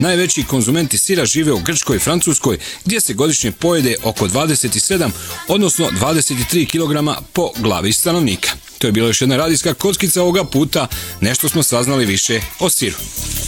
Najveći konzumenti sira žive u Grčkoj i Francuskoj, gdje se godišnje pojede oko 27, odnosno 23 kg po glavi stanovnika. To je bila još jedna radijska kockica ovoga puta, nešto smo saznali više o siru.